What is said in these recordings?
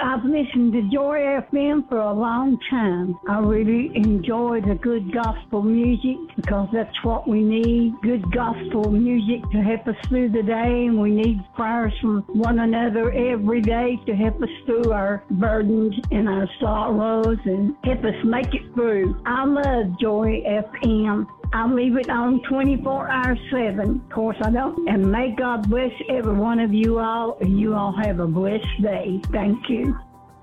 I've listened to Joy FM for a long time. I really enjoy the good gospel music because that's what we need. Good gospel music to help us through the day, and we need prayers from one another every day to help us through our burdens and our sorrows and help us make it through. I love Joy FM. I leave it on 24/7. Of course I don't. And may God bless every one of you all, and you all have a blessed day. Thank you.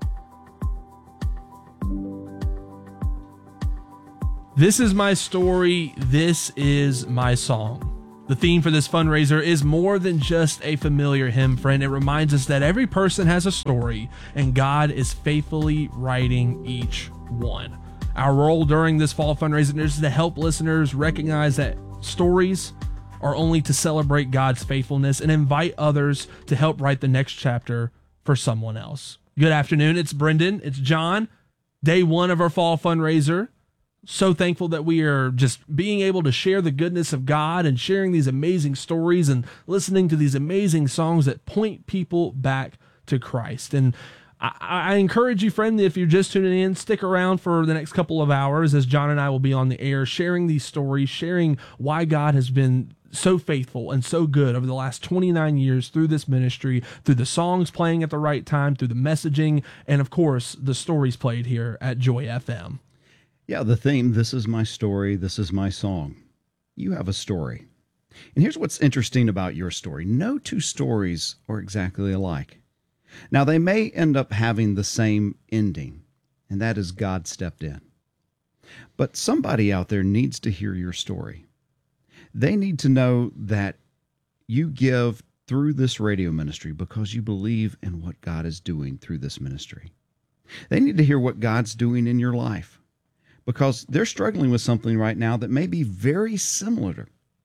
This is my story. This is my song. The theme for this fundraiser is more than just a familiar hymn, friend. It reminds us that every person has a story, and God is faithfully writing each one. Our role during this fall fundraiser is to help listeners recognize that stories are only to celebrate God's faithfulness and invite others to help write the next chapter for someone else. Good afternoon. It's Brendan. It's John. Day one of our fall fundraiser. So thankful that we are just being able to share the goodness of God and sharing these amazing stories and listening to these amazing songs that point people back to Christ. And I encourage you, friend, if you're just tuning in, stick around for the next couple of hours as John and I will be on the air sharing these stories, sharing why God has been so faithful and so good over the last 29 years through this ministry, through the songs playing at the right time, through the messaging, and of course, the stories played here at Joy FM. Yeah, the theme, this is my story, this is my song. You have a story. And here's what's interesting about your story. No two stories are exactly alike. Now, they may end up having the same ending, and that is God stepped in. But somebody out there needs to hear your story. They need to know that you give through this radio ministry because you believe in what God is doing through this ministry. They need to hear what God's doing in your life because they're struggling with something right now that may be very similar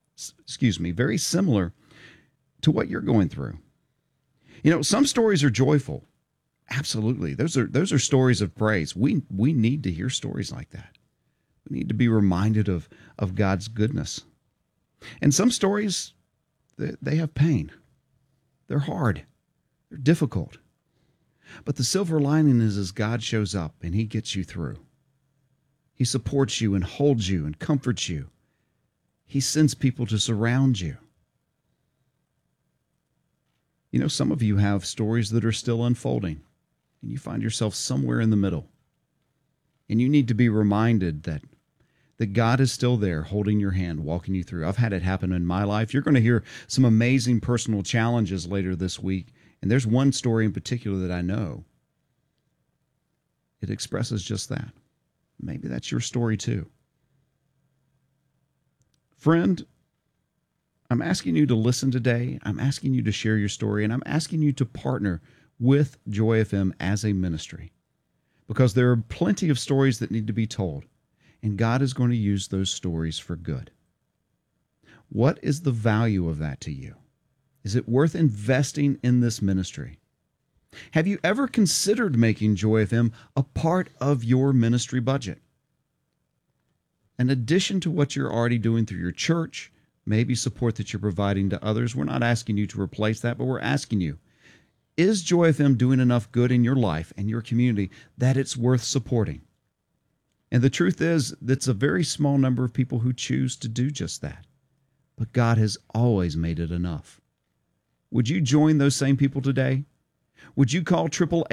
to what you're going through. You know, some stories are joyful. Absolutely. Those are stories of praise. We need to hear stories like that. We need to be reminded of God's goodness. And some stories, they have pain. They're hard. They're difficult. But the silver lining is as God shows up and he gets you through. He supports you and holds you and comforts you. He sends people to surround you. You know, some of you have stories that are still unfolding, and you find yourself somewhere in the middle. And you need to be reminded that God is still there holding your hand, walking you through. I've had it happen in my life. You're going to hear some amazing personal challenges later this week, and there's one story in particular that I know. It expresses just that. Maybe that's your story too. Friend, I'm asking you to listen today. I'm asking you to share your story, and I'm asking you to partner with Joy FM as a ministry because there are plenty of stories that need to be told, and God is going to use those stories for good. What is the value of that to you? Is it worth investing in this ministry? Have you ever considered making Joy FM a part of your ministry budget? In addition to what you're already doing through your church, maybe support that you're providing to others. We're not asking you to replace that, but we're asking you, is Joy FM doing enough good in your life and your community that it's worth supporting? And the truth is, that's a very small number of people who choose to do just that. But God has always made it enough. Would you join those same people today? Would you call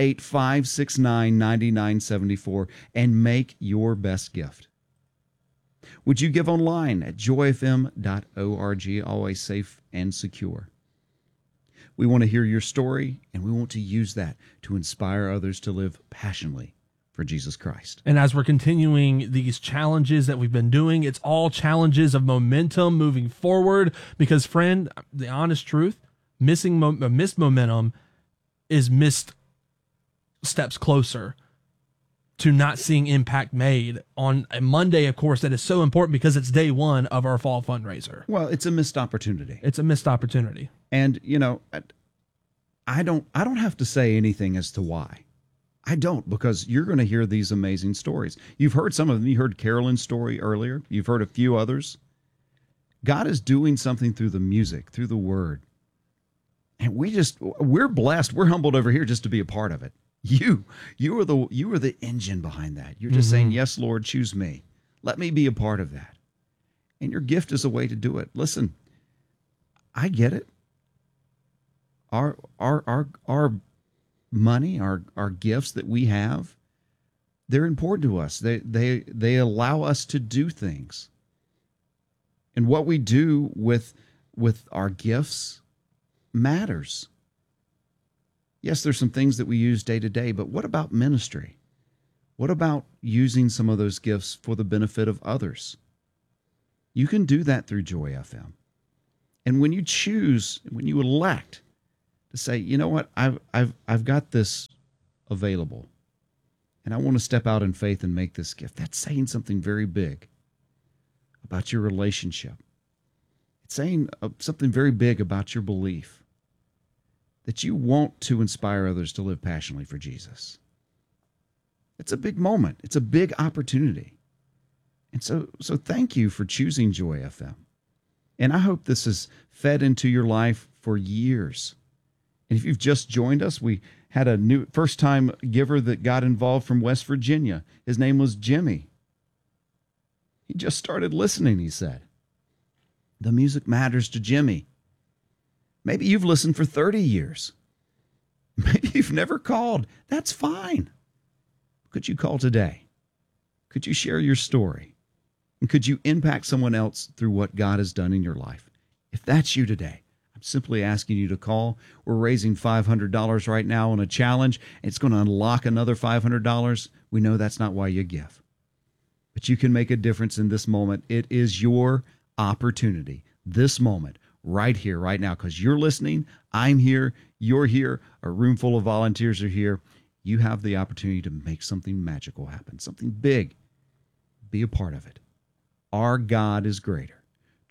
888-569-9974 and make your best gift? Would you give online at joyfm.org, always safe and secure? We want to hear your story, and we want to use that to inspire others to live passionately for Jesus Christ. And as we're continuing these challenges that we've been doing, it's all challenges of momentum moving forward because, friend, the honest truth, missed momentum is missed steps closer to not seeing impact made on a Monday, of course, that is so important because it's day one of our fall fundraiser. Well, it's a missed opportunity. It's a missed opportunity. And, you know, I don't have to say anything as to why. I don't, because you're going to hear these amazing stories. You've heard some of them. You heard Carolyn's story earlier. You've heard a few others. God is doing something through the music, through the word. And we're blessed. We're humbled over here just to be a part of it. You are the engine behind that. You're just saying, yes, Lord, choose me. Let me be a part of that. And your gift is a way to do it. Listen, I get it. Our money, our gifts that we have, they're important to us. They allow us to do things. And what we do with our gifts matters. Yes, there's some things that we use day to day, but what about ministry? What about using some of those gifts for the benefit of others? You can do that through Joy FM. And when you elect to say, you know what, I've got this available, and I want to step out in faith and make this gift, that's saying something very big about your relationship. It's saying something very big about your belief that you want to inspire others to live passionately for Jesus. It's a big moment. It's a big opportunity. And so thank you for choosing Joy FM. And I hope this has fed into your life for years. And if you've just joined us, we had a new first-time giver that got involved from West Virginia. His name was Jimmy. He just started listening, he said. The music matters to Jimmy. Maybe you've listened for 30 years. Maybe you've never called. That's fine. Could you call today? Could you share your story? And could you impact someone else through what God has done in your life? If that's you today, I'm simply asking you to call. We're raising $500 right now on a challenge. It's going to unlock another $500. We know that's not why you give. But you can make a difference in this moment. It is your opportunity, this moment, right here, right now, because you're listening. I'm here. You're here. A room full of volunteers are here. You have the opportunity to make something magical happen, something big. Be a part of it. Our God is greater.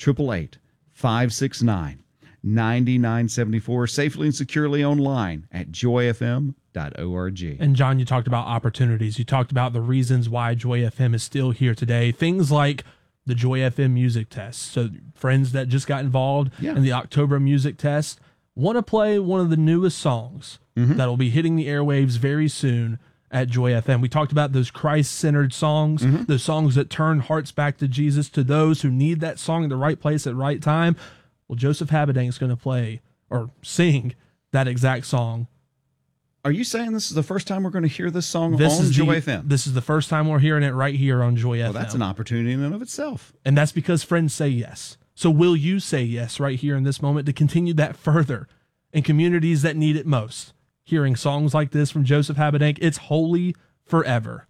888-569-9974. Safely and securely online at joyfm.org. And John, you talked about opportunities. You talked about the reasons why Joy FM is still here today. Things like the Joy FM music test. So friends that just got involved in the October music test want to play one of the newest songs that will be hitting the airwaves very soon at Joy FM. We talked about those Christ-centered songs, those songs that turn hearts back to Jesus, to those who need that song in the right place at the right time. Well, Joseph Habedank is going to play or sing that exact song. Are you saying this is the first time we're going to hear this song on Joy FM? This is the first time we're hearing it right here on Joy FM. Well, that's an opportunity in and of itself. And that's because friends say yes. So will you say yes right here in this moment to continue that further in communities that need it most? Hearing songs like this from Joseph Habedank, it's holy forever.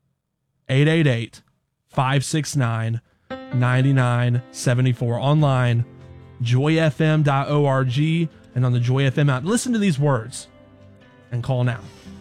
888-569-9974. Online, joyfm.org, and on the Joy FM app. Listen to these words and call now.